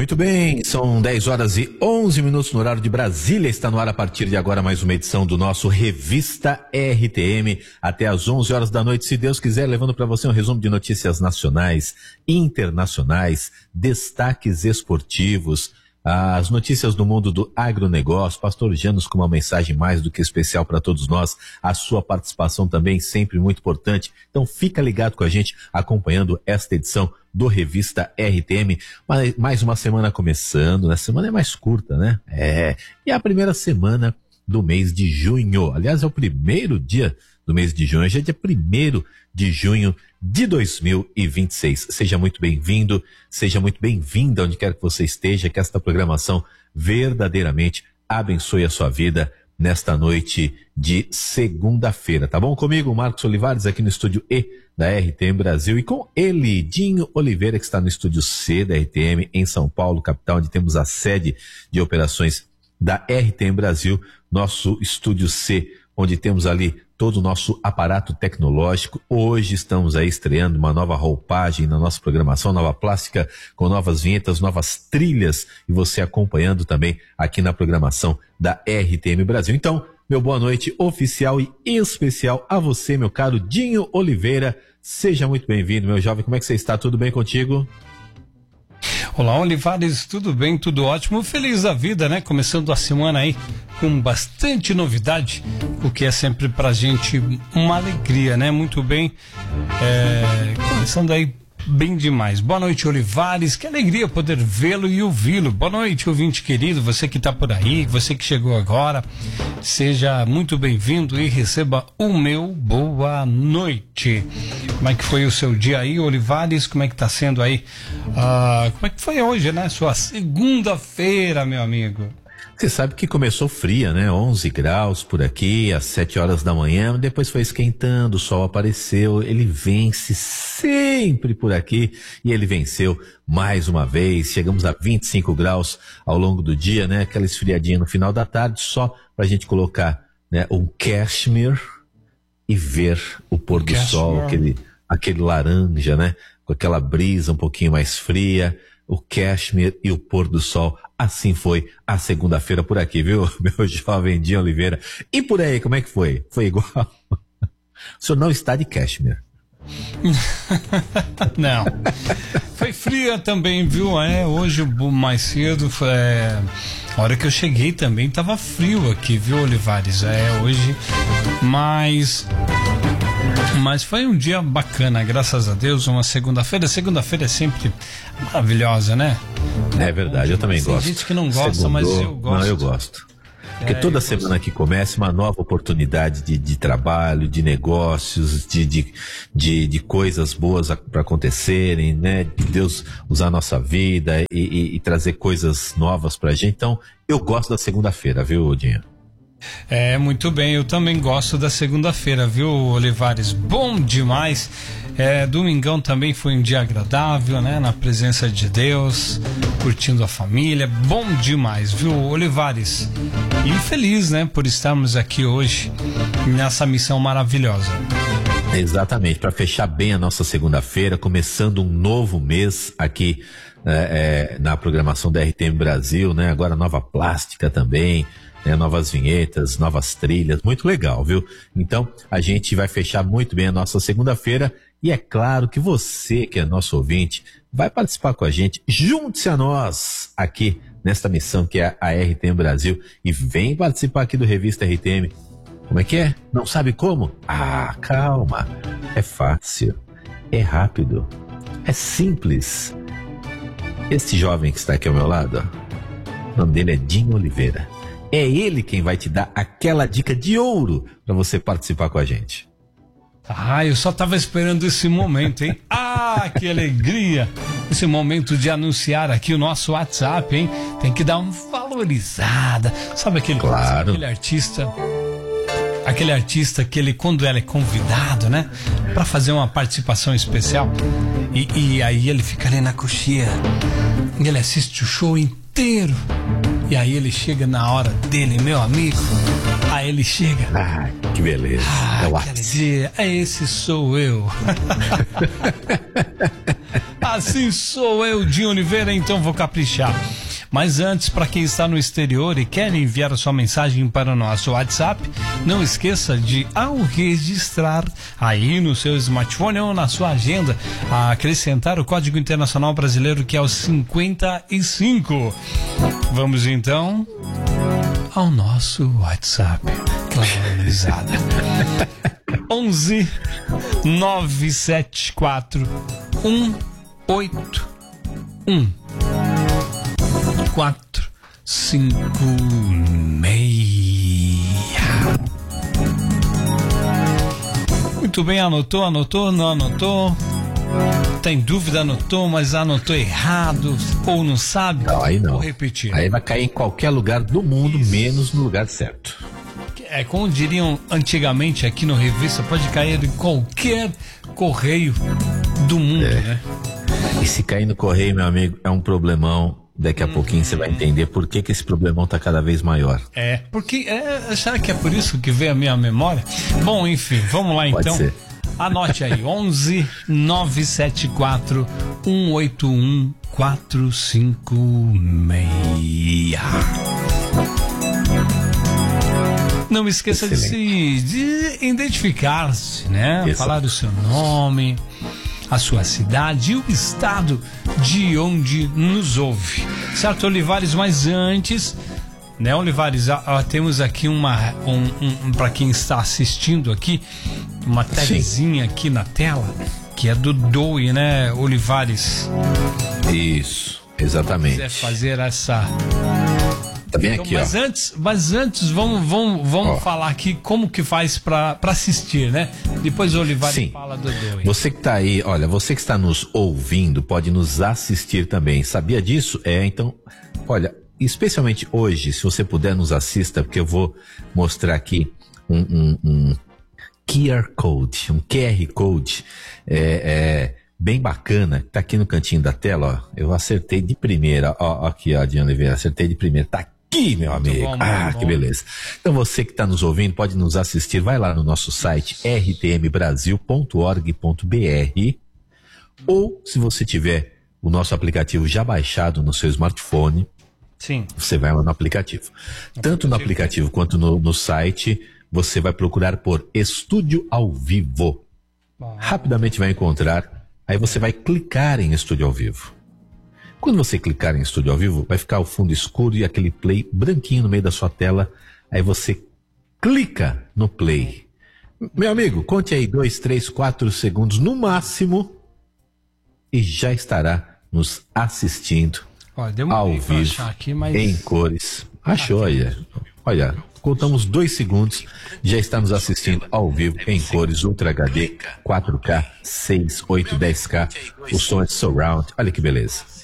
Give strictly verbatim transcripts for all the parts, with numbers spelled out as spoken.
Muito bem, são dez horas e onze minutos no horário de Brasília. Está no ar a partir de agora mais uma edição do nosso Revista R T M, até às onze horas da noite, se Deus quiser, levando para você um resumo de notícias nacionais, internacionais, destaques esportivos, as notícias do mundo do agronegócio. Pastor Janos com uma mensagem mais do que especial para todos nós, a sua participação também sempre muito importante. Então fica ligado com a gente, acompanhando esta edição do Revista R T M. Mais uma semana começando, né? A semana é mais curta, né? É, e é a primeira semana do mês de junho. Aliás, é o primeiro dia do mês de junho, hoje é dia primeiro de junho de dois mil e vinte e seis. Seja muito bem-vindo, seja muito bem-vinda onde quer que você esteja, que esta programação verdadeiramente abençoe a sua vida nesta noite de segunda-feira, tá bom? Comigo, Marcos Olivares, aqui no estúdio E da R T M Brasil, e com ele, Dinho Oliveira, que está no estúdio C da R T M em São Paulo, capital, onde temos a sede de operações da R T M Brasil, nosso estúdio C, onde temos ali todo o nosso aparato tecnológico. Hoje estamos aí estreando uma nova roupagem na nossa programação, nova plástica, com novas vinhetas, novas trilhas, e você acompanhando também aqui na programação da R T M Brasil. Então, meu boa noite oficial e especial a você, meu caro Dinho Oliveira. Seja muito bem-vindo, meu jovem. Como é que você está? Tudo bem contigo? Olá, Olivares, tudo bem, tudo ótimo, feliz da vida, né? Começando a semana aí com bastante novidade, o que é sempre pra gente uma alegria, né? Muito bem, é, começando aí bem demais. Boa noite, Olivares, que alegria poder vê-lo e ouvi-lo. Boa noite, ouvinte querido, você que tá por aí, você que chegou agora, seja muito bem-vindo e receba o meu boa noite. Como é que foi o seu dia aí, Olivares? Como é que tá sendo aí? Ah, como é que foi hoje, né? Sua segunda-feira, meu amigo. Você sabe que começou fria, né? onze graus por aqui, às sete horas da manhã, depois foi esquentando, o sol apareceu, ele vence sempre por aqui, e ele venceu mais uma vez. Chegamos a vinte e cinco graus ao longo do dia, né? Aquela esfriadinha no final da tarde, só pra gente colocar, né, um cashmere e ver o pôr do cashmere. Sol, aquele, aquele laranja, né? Com aquela brisa um pouquinho mais fria, o cashmere e o pôr do sol. Assim foi a segunda-feira por aqui, viu, meu jovem Dinho Oliveira? E por aí, como é que foi? Foi igual? O senhor não está de cashmere? Não. Foi fria também, viu? É, hoje mais cedo, foi, é, a hora que eu cheguei também tava frio aqui, viu, Olivares? É, hoje, mas... Mas foi um dia bacana, graças a Deus, uma segunda-feira. Segunda-feira é sempre maravilhosa, né? É verdade, eu também Tem gosto. Tem gente que não gosta, Segundou, mas eu gosto. Não, eu gosto. Porque é, toda semana gosto. Que começa uma nova oportunidade de, de trabalho, de negócios, de, de, de, de coisas boas para acontecerem, né? De Deus usar a nossa vida e, e, e trazer coisas novas pra gente. Então, eu gosto da segunda-feira, viu, Dinho? É, muito bem, eu também gosto da segunda-feira, viu, Olivares? Bom demais. É, domingão também foi um dia agradável, né? Na presença de Deus, curtindo a família. Bom demais, viu, Olivares? E feliz, né, por estarmos aqui hoje nessa missão maravilhosa. Exatamente, para fechar bem a nossa segunda-feira, começando um novo mês aqui é, é, na programação da R T M Brasil, né? Agora nova plástica também. Né, novas vinhetas, novas trilhas, muito legal, viu? Então, a gente vai fechar muito bem a nossa segunda-feira, e é claro que você, que é nosso ouvinte, vai participar com a gente. Junte-se a nós aqui nesta missão que é a R T M Brasil, e vem participar aqui do Revista R T M. Como é que é? Não sabe como? Ah, calma. É fácil, é rápido, é simples. Este jovem que está aqui ao meu lado, ó, o nome dele é Dinho Oliveira. É ele quem vai te dar aquela dica de ouro para você participar com a gente. Ah, eu só tava esperando esse momento, hein? Ah, que alegria! Esse momento de anunciar aqui o nosso WhatsApp, hein? Tem que dar uma valorizada. Sabe aquele, claro. sabe aquele artista... Aquele artista que ele, quando ele é convidado, né? Pra fazer uma participação especial. E, e aí ele fica ali na coxinha. E ele assiste o show inteiro. E aí ele chega na hora dele, meu amigo. Aí ele chega. Ah, que beleza. Ah, é o dizer, esse sou eu. Assim sou eu, Dinho Oliveira, então vou caprichar. Mas antes, para quem está no exterior e quer enviar a sua mensagem para o nosso WhatsApp, não esqueça de, ao registrar aí no seu smartphone ou na sua agenda, acrescentar o Código Internacional Brasileiro, que é o cinquenta e cinco. Vamos então ao nosso WhatsApp. Aquela risada. onze nove sete quatro um oito um quatro cinco seis. Muito bem, anotou, anotou, não anotou? Tem dúvida, anotou, mas anotou errado ou não sabe? Não, aí não. Vou repetir. Aí vai cair em qualquer lugar do mundo, Isso. menos no lugar certo. É como diriam antigamente aqui no Revista, pode cair em qualquer correio do mundo, é. né? E se cair no correio, meu amigo, é um problemão. Daqui a hum, pouquinho você vai entender por que, que esse problemão tá cada vez maior. É, porque é, será que é por isso que veio a minha memória? Bom, enfim, vamos lá Pode então. Ser. Anote aí, onze nove sete quatro um oito um quatro cinco seis. Não esqueça de, se, de identificar-se, né? Exato. Falar o seu nome, a sua cidade e o estado de onde nos ouve. Certo, Olivares? Mas antes, né, Olivares, ó, ó, temos aqui uma, um, um, para quem está assistindo aqui, uma tagzinha aqui na tela, que é do Doe, né, Olivares? Isso, exatamente. Se quiser fazer essa... Tá bem então, aqui, mas ó. antes, mas antes vamos, vamos, vamos falar aqui como que faz para assistir, né? Depois o Olivares fala do Doe. Você que tá aí, olha, você que está nos ouvindo pode nos assistir também. Sabia disso? É, então, olha, especialmente hoje, se você puder nos assista, porque eu vou mostrar aqui um, um, um Q R Code, um Q R Code é, é, bem bacana, tá aqui no cantinho da tela, ó. Eu acertei de primeira, ó, ó aqui, ó, Dinho Oliveira, acertei de primeira, tá aqui, meu amigo. Bom, ah, bom. Que beleza. Então você que está nos ouvindo pode nos assistir, vai lá no nosso site r t m brasil ponto org ponto b r, ou se você tiver o nosso aplicativo já baixado no seu smartphone, sim, você vai lá no aplicativo. aplicativo. Tanto no aplicativo quanto no, no site, você vai procurar por Estúdio ao Vivo. Ah. Rapidamente vai encontrar, aí você vai clicar em Estúdio ao Vivo. Quando você clicar em Estúdio ao Vivo, vai ficar o fundo escuro e aquele play branquinho no meio da sua tela. Aí você clica no play. Meu amigo, conte aí dois, três, quatro segundos no máximo e já estará nos assistindo. Olha, ao vivo, aqui, mas... em cores. Achou, olha. Olha, contamos dois segundos, já está nos assistindo ao vivo, em cores, Ultra H D, quatro K, seis, oito, dez K. O som é surround. Olha que beleza.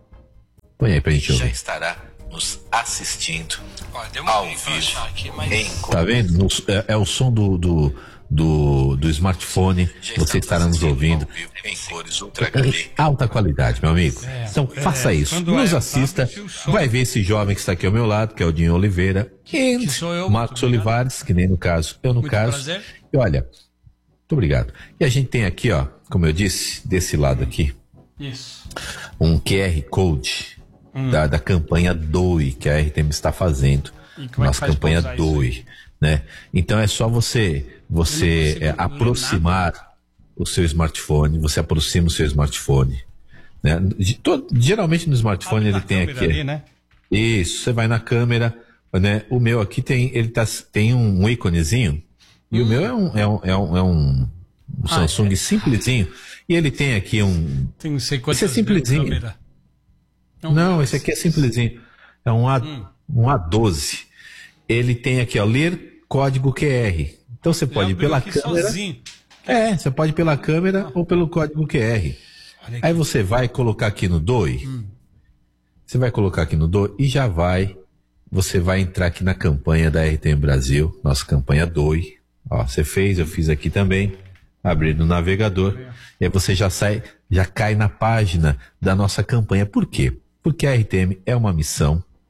Põe aí pra gente ouvir. Já estará nos assistindo ao vivo, aqui, mas... em cores. Tá vendo? É, é o som do... do Do, do smartphone, você estará nos ouvindo em cores Ultra H D. Alta qualidade, meu amigo. É, então é, faça isso, nos é, assista, vai ver esse jovem que está aqui ao meu lado, que é o Dinho Oliveira, e eu, Marcos Olivares, que nem no caso, eu no muito caso. Prazer. E olha, muito obrigado. E a gente tem aqui, ó, como eu disse, desse lado aqui, isso, um Q R Code hum. da, da campanha Doe, que a R T M está fazendo. Nossa é campanha Doe, né? Então é só você você é, aproximar o seu smartphone, você aproxima o seu smartphone, né? De, todo, geralmente no smartphone ele tem aqui, ali, né? Isso, você vai na câmera, né? O meu aqui tem, ele tá, tem um, um íconezinho, e hum. o meu é um, é um, é um, é um, um ah, Samsung é. simplesinho, e ele tem aqui um, tem não sei esse é simplesinho, não, não esse aqui é simplesinho, é um, A, hum. um A doze, ele tem aqui, ó, ler código Q R. Então você pode ir pela câmera. Sozinho. É, você pode ir pela câmera ah. ou pelo código Q R. Aí você vai colocar aqui no Doe. Hum. Você vai colocar aqui no Doe e já vai. Você vai entrar aqui na campanha da R T M Brasil, nossa campanha Doe. Ó, você fez, eu fiz aqui também. Abrir no navegador. E aí você já sai, já cai na página da nossa campanha. Por quê? Porque a R T M é uma missão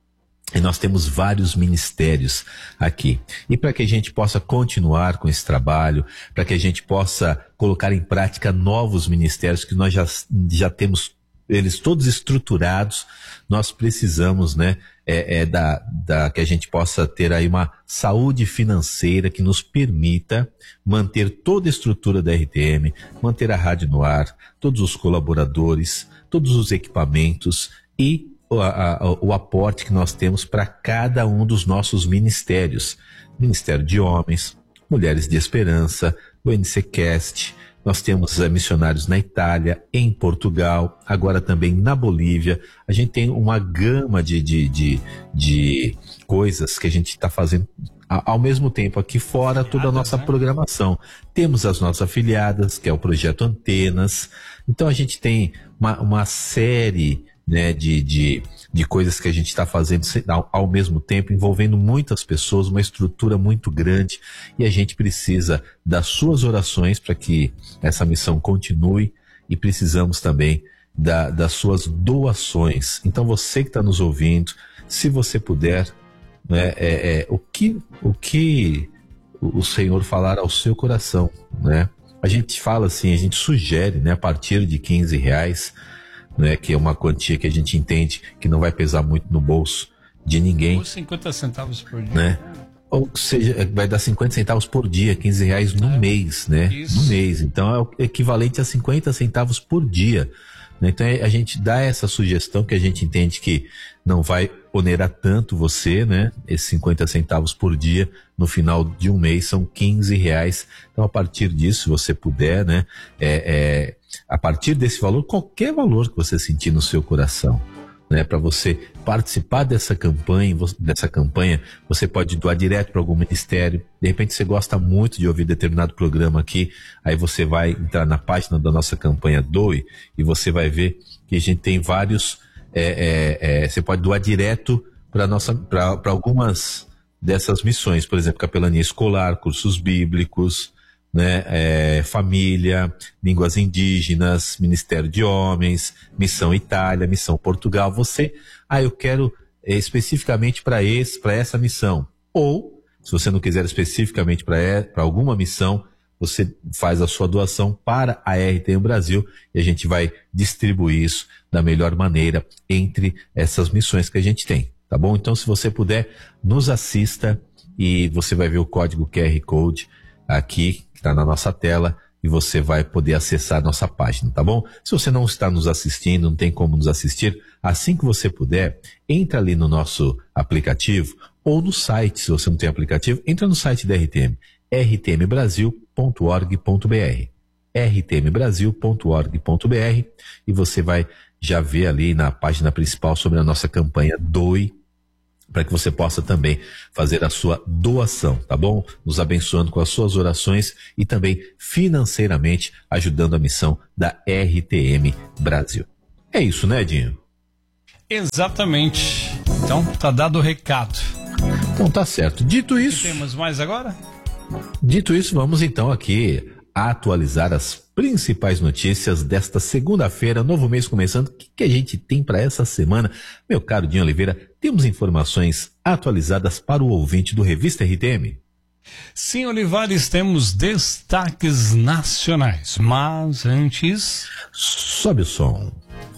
E nós temos vários ministérios aqui. E para que a gente possa continuar com esse trabalho, para que a gente possa colocar em prática novos ministérios que nós já, já temos eles todos estruturados, nós precisamos, né, é, é da, da, que a gente possa ter aí uma saúde financeira que nos permita manter toda a estrutura da R T M, manter a rádio no ar, todos os colaboradores, todos os equipamentos e O, a, o aporte que nós temos para cada um dos nossos ministérios. Ministério de Homens, Mulheres de Esperança, o N C Cast, nós temos uh, missionários na Itália, em Portugal, agora também na Bolívia. A gente tem uma gama de, de, de, de coisas que a gente está fazendo a, ao mesmo tempo aqui fora, toda a nossa programação. Temos as nossas afiliadas, que é o Projeto Antenas. Então a gente tem uma, uma série, né, de, de, de coisas que a gente está fazendo ao, ao mesmo tempo, envolvendo muitas pessoas, uma estrutura muito grande, e a gente precisa das suas orações para que essa missão continue, e precisamos também da, das suas doações. Então você que está nos ouvindo, se você puder, né, é, é, o que, o que o Senhor falar ao seu coração, né? A gente fala assim, a gente sugere, né, a partir de quinze reais, né, que é uma quantia que a gente entende que não vai pesar muito no bolso de ninguém. Ou cinquenta centavos por dia. Né? Ou seja, vai dar cinquenta centavos por dia, quinze reais no é, mês, né? Isso. No mês. Então é o equivalente a cinquenta centavos por dia. Né? Então a gente dá essa sugestão que a gente entende que não vai onerar tanto você, né? Esses cinquenta centavos por dia, no final de um mês, são quinze reais. Então a partir disso, se você puder, né? É, é, a partir desse valor, qualquer valor que você sentir no seu coração, né, para você participar dessa campanha, dessa campanha, você pode doar direto para algum ministério. De repente você gosta muito de ouvir determinado programa aqui, aí você vai entrar na página da nossa campanha Doe e você vai ver que a gente tem vários, é, é, é, você pode doar direto para nossa, para algumas dessas missões, por exemplo, capelania escolar, cursos bíblicos, né, é, família, línguas indígenas, Ministério de Homens, Missão Itália, Missão Portugal. Você, ah, eu quero é, especificamente para esse, para essa missão. Ou, se você não quiser especificamente para para alguma missão, você faz a sua doação para a R T M Brasil e a gente vai distribuir isso da melhor maneira entre essas missões que a gente tem, tá bom? Então, se você puder, nos assista e você vai ver o código Q R Code aqui, que está na nossa tela, e você vai poder acessar a nossa página, tá bom? Se você não está nos assistindo, não tem como nos assistir, assim que você puder, entra ali no nosso aplicativo ou no site. Se você não tem aplicativo, entra no site da R T M, r t m brasil ponto org ponto b r, r t m brasil ponto org ponto b r, e você vai já ver ali na página principal sobre a nossa campanha Doe, para que você possa também fazer a sua doação, tá bom? Nos abençoando com as suas orações e também financeiramente ajudando a missão da R T M Brasil. É isso, né, Edinho? Exatamente. Então, tá dado o recado. Então tá certo. Dito isso... Temos mais agora? Dito isso, vamos então aqui atualizar as principais notícias desta segunda-feira, novo mês começando. O que, que a gente tem para essa semana? Meu caro Dinho Oliveira, temos informações atualizadas para o ouvinte do Revista R T M? Sim, Olivares, temos destaques nacionais, mas antes... Sobe o som.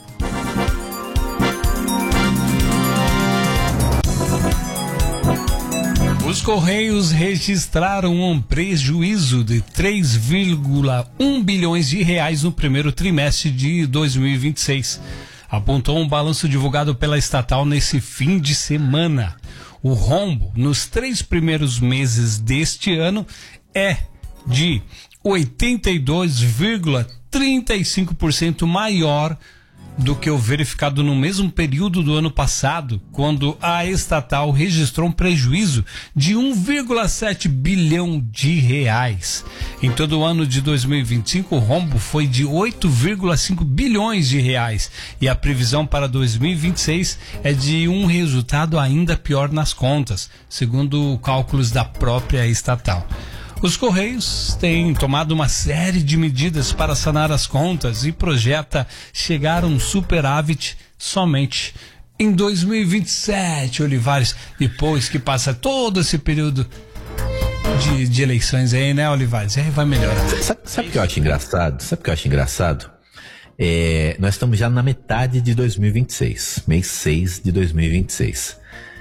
Os Correios registraram um prejuízo de três vírgula um bilhões de reais no primeiro trimestre de dois mil e vinte e seis. Apontou um balanço divulgado pela estatal nesse fim de semana. O rombo nos três primeiros meses deste ano é de oitenta e dois vírgula trinta e cinco por cento maior do que o verificado no mesmo período do ano passado, quando a estatal registrou um prejuízo de um vírgula sete bilhão de reais. Em todo o ano de dois mil e vinte e cinco, o rombo foi de oito vírgula cinco bilhões de reais e a previsão para dois mil e vinte e seis é de um resultado ainda pior nas contas, segundo cálculos da própria estatal. Os Correios têm tomado uma série de medidas para sanar as contas e projeta chegar a um superávit somente em dois mil e vinte e sete, Olivares, depois que passa todo esse período de, de eleições aí, né, Olivares? Aí vai melhorar. Sabe, sabe o que eu acho engraçado? Sabe o que eu acho engraçado? É, nós estamos já na metade de dois mil e vinte e seis, mês seis de dois mil e vinte e seis.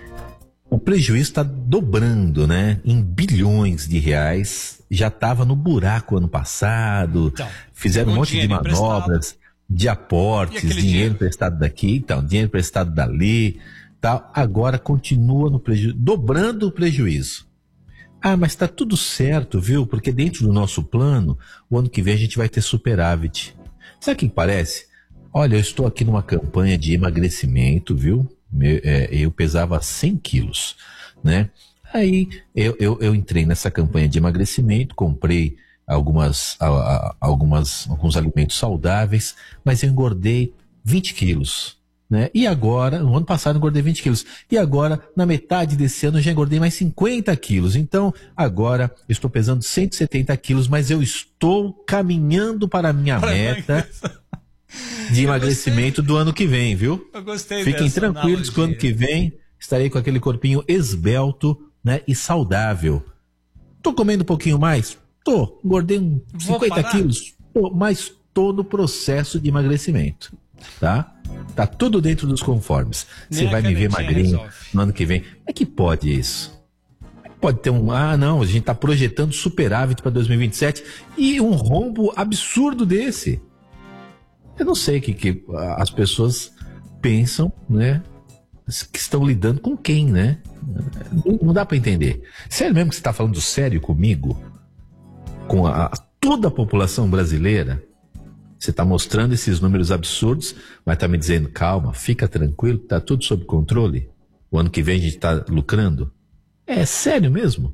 O prejuízo está dobrando, né? Em bilhões de reais. Já estava no buraco ano passado. Então, fizeram um monte de manobras, de aportes, dinheiro, dinheiro emprestado daqui, então, dinheiro emprestado dali, tal. Agora continua no prejuízo, dobrando o prejuízo. Ah, mas está tudo certo, viu? Porque dentro do nosso plano, o ano que vem a gente vai ter superávit. Sabe o que parece? Olha, eu estou aqui numa campanha de emagrecimento, viu? Eu, é, eu pesava cem quilos, né? Aí eu, eu, eu entrei nessa campanha de emagrecimento, comprei algumas, a, a, algumas, alguns alimentos saudáveis, mas eu engordei vinte quilos, né? E agora, no ano passado eu engordei vinte quilos, e agora, na metade desse ano, eu já engordei mais cinquenta quilos. Então, agora, eu estou pesando cento e setenta quilos, mas eu estou caminhando para a minha meta de emagrecimento do ano que vem, viu? Eu gostei. Fiquem tranquilos que o ano que vem estarei com aquele corpinho esbelto, né, e saudável. Tô comendo um pouquinho mais? Tô. Engordei uns cinquenta quilos? Tô, mas tô no processo de emagrecimento, tá? Tá tudo dentro dos conformes. Você vai me ver magrinho resolve. No ano que vem. É que pode isso. Pode ter um... Ah, não, a gente tá projetando superávit para dois mil e vinte e sete e um rombo absurdo desse. Eu não sei o que, que as pessoas pensam, né? Que estão lidando com quem, né? Não, não dá para entender. Sério mesmo que você está falando sério comigo? Com a, a, toda a população brasileira? Você está mostrando esses números absurdos, mas está me dizendo, calma, fica tranquilo, está tudo sob controle? O ano que vem a gente está lucrando? É sério mesmo?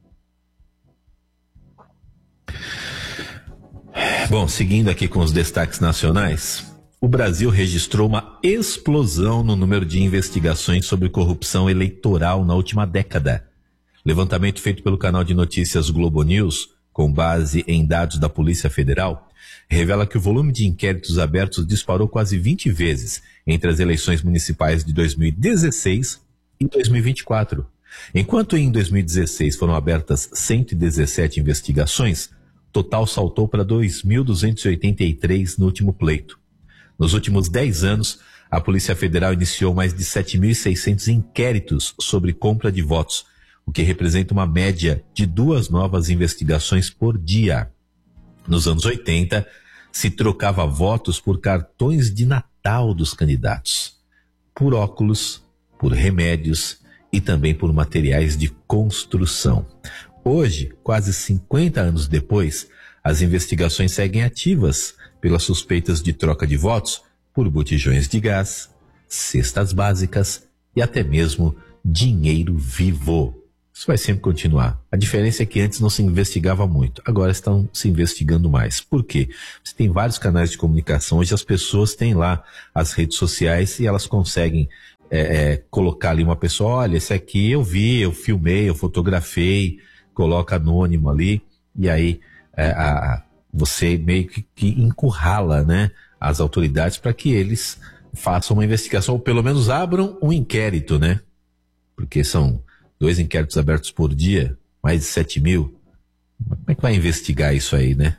Bom, seguindo aqui com os destaques nacionais, o Brasil registrou uma explosão no número de investigações sobre corrupção eleitoral na última década. Levantamento feito pelo canal de notícias Globo News, com base em dados da Polícia Federal, revela que o volume de inquéritos abertos disparou quase vinte vezes entre as eleições municipais de dois mil e dezesseis e dois mil e vinte e quatro. Enquanto em dois mil e dezesseis foram abertas cento e dezessete investigações, total saltou para dois mil duzentos e oitenta e três no último pleito. Nos últimos dez anos, a Polícia Federal iniciou mais de sete mil e seiscentos inquéritos sobre compra de votos, o que representa uma média de duas novas investigações por dia. Nos anos oitenta, se trocava votos por cartões de Natal dos candidatos, por óculos, por remédios e também por materiais de construção. Hoje, quase cinquenta anos depois, as investigações seguem ativas pelas suspeitas de troca de votos por botijões de gás, cestas básicas e até mesmo dinheiro vivo. Isso vai sempre continuar. A diferença é que antes não se investigava muito, agora estão se investigando mais. Por quê? Você tem vários canais de comunicação, hoje as pessoas têm lá as redes sociais e elas conseguem é, é, colocar ali uma pessoa, olha, esse aqui eu vi, eu filmei, eu fotografei, coloca anônimo ali, e aí é, a, você meio que, que encurrala, né, as autoridades para que eles façam uma investigação, ou pelo menos abram um inquérito, né? Porque são dois inquéritos abertos por dia, mais de sete mil. Como é que vai investigar isso aí, né?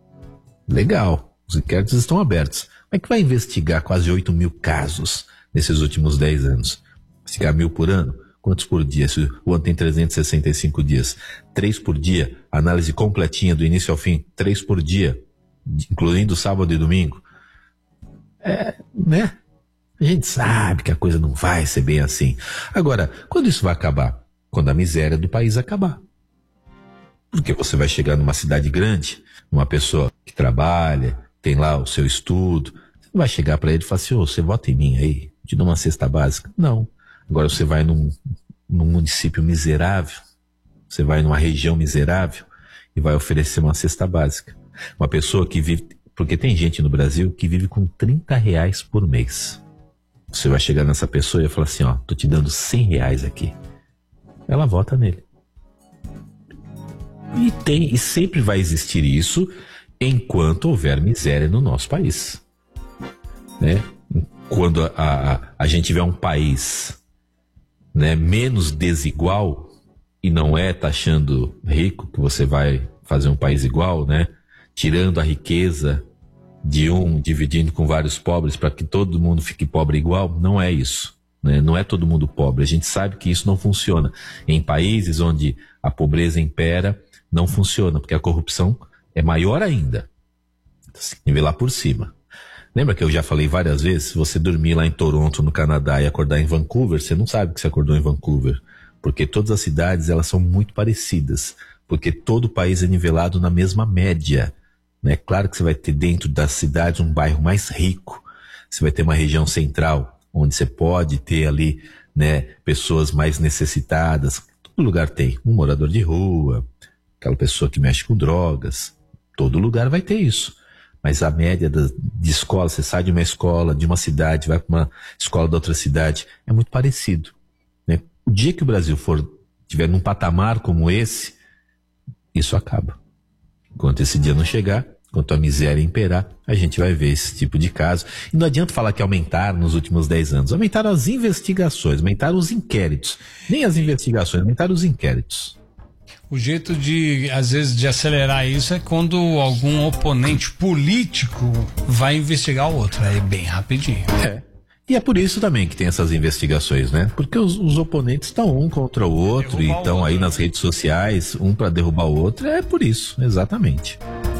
Legal, os inquéritos estão abertos. Como é que vai investigar quase oito mil casos nesses últimos dez anos? Investigar mil por ano? Quantos por dia? Se o ano tem trezentos e sessenta e cinco dias. Três por dia. Análise completinha do início ao fim. Três por dia. Incluindo sábado e domingo. É, né? A gente sabe que a coisa não vai ser bem assim. Agora, quando isso vai acabar? Quando a miséria do país acabar. Porque você vai chegar numa cidade grande, uma pessoa que trabalha, tem lá o seu estudo. Você não vai chegar para ele e falar assim, ô, você vota em mim aí, te dou uma cesta básica. Não. Agora você vai num, num município miserável, você vai numa região miserável e vai oferecer uma cesta básica. Uma pessoa que vive, porque tem gente no Brasil que vive com trinta reais por mês. Você vai chegar nessa pessoa e vai falar assim, ó, tô te dando cem reais aqui. Ela vota nele. E tem, e sempre vai existir isso enquanto houver miséria no nosso país. Né? quando a, a, a gente tiver um país, né, menos desigual, e não é taxando rico que você vai fazer um país igual, né? Tirando a riqueza de um, dividindo com vários pobres para que todo mundo fique pobre igual, não é isso, né? Não é todo mundo pobre. A gente sabe que isso não funciona. Em países onde a pobreza impera, não funciona, porque a corrupção é maior ainda. Se nivelar por cima. Lembra que eu já falei várias vezes, se você dormir lá em Toronto, no Canadá, e acordar em Vancouver, você não sabe que você acordou em Vancouver, porque todas as cidades, elas são muito parecidas, porque todo o país é nivelado na mesma média, né? Claro que você vai ter dentro das cidades um bairro mais rico, você vai ter uma região central, onde você pode ter ali, né, pessoas mais necessitadas, todo lugar tem, um morador de rua, aquela pessoa que mexe com drogas, todo lugar vai ter isso. Mas a média da, de escola, você sai de uma escola, de uma cidade, vai para uma escola da outra cidade, é muito parecido, né? O dia que o Brasil for, tiver num patamar como esse, isso acaba. Enquanto esse dia não chegar, enquanto a miséria imperar, a gente vai ver esse tipo de caso. E não adianta falar que aumentaram nos últimos dez anos. Aumentaram as investigações, aumentaram os inquéritos. Nem as investigações, aumentaram os inquéritos. O jeito de, às vezes, de acelerar isso é quando algum oponente político vai investigar o outro. Aí bem rapidinho. É. E é por isso também que tem essas investigações, né? Porque os, os oponentes estão um contra o outro derrubar e estão aí nas redes sociais, um para derrubar o outro. É por isso, exatamente.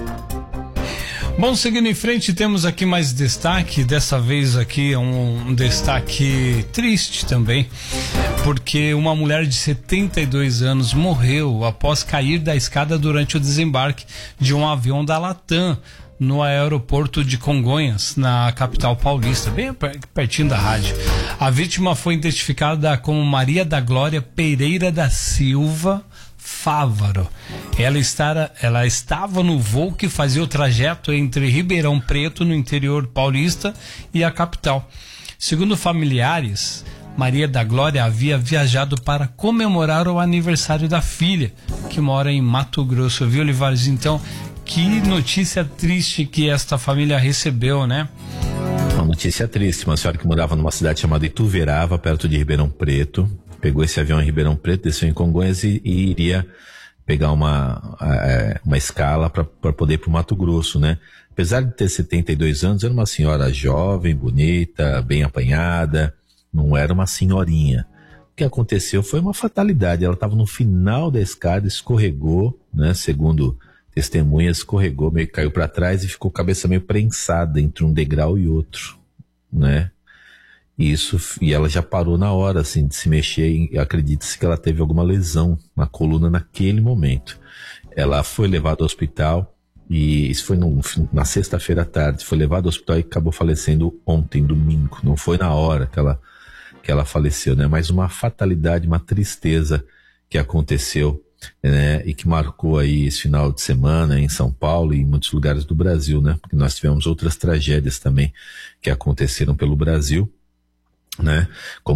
Bom, seguindo em frente, temos aqui mais destaque, dessa vez aqui um, um destaque triste também, porque uma mulher de setenta e dois anos morreu após cair da escada durante o desembarque de um avião da Latam no aeroporto de Congonhas, na capital paulista, bem pertinho da rádio. A vítima foi identificada como Maria da Glória Pereira da Silva Fávaro. Ela, estar, ela estava no voo que fazia o trajeto entre Ribeirão Preto, no interior paulista, e a capital. Segundo familiares, Maria da Glória havia viajado para comemorar o aniversário da filha, que mora em Mato Grosso, viu, Olivares? Então, que notícia triste que esta família recebeu, né? Uma notícia triste. Uma senhora que morava numa cidade chamada Ituverava, perto de Ribeirão Preto, pegou esse avião em Ribeirão Preto, desceu em Congonhas e, e iria pegar uma, uma escala para poder ir para o Mato Grosso, né? Apesar de ter setenta e dois anos, era uma senhora jovem, bonita, bem apanhada, não era uma senhorinha. O que aconteceu foi uma fatalidade. Ela estava no final da escada, escorregou, né? Segundo testemunhas, escorregou, meio que caiu para trás e ficou com a cabeça meio prensada entre um degrau e outro, né? E, isso, e ela já parou na hora, assim, de se mexer, e acredita-se que ela teve alguma lesão na coluna naquele momento. Ela foi levada ao hospital, e isso foi no, na sexta-feira à tarde, foi levada ao hospital e acabou falecendo ontem, domingo. Não foi na hora que ela, que ela faleceu, né? Mas uma fatalidade, uma tristeza que aconteceu, né? E que marcou aí esse final de semana em São Paulo e em muitos lugares do Brasil, né? Porque nós tivemos outras tragédias também que aconteceram pelo Brasil, né? Como